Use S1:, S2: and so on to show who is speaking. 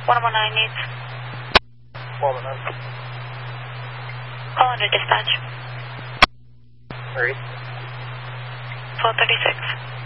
S1: 119 needs.
S2: 119.
S1: Call under dispatch.
S2: Hurry.
S1: 1236.